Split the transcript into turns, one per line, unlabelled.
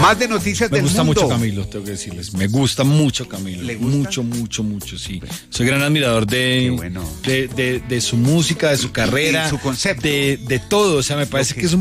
Más de noticias
Me
del
gusta
mundo.
mucho Camilo, tengo que decirles. Me gusta mucho Camilo.
¿Le gusta?
Mucho, sí. Soy gran admirador
Qué bueno.
de su música, de su carrera.
Y su concepto.
De todo. O sea, me parece que es un